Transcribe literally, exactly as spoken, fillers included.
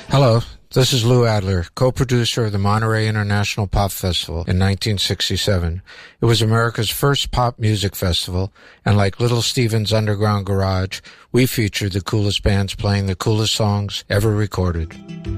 Hello, this is Lou Adler, co-producer of the Monterey International Pop Festival in nineteen sixty-seven. It was America's first pop music festival, and like Little Steven's Underground Garage, we featured the coolest bands playing the coolest songs ever recorded.